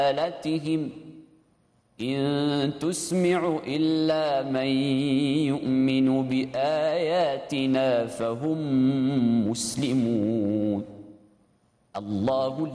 آلتهم إن تسمع إلا من يؤمن بآياتنا فهم مسلمون. الله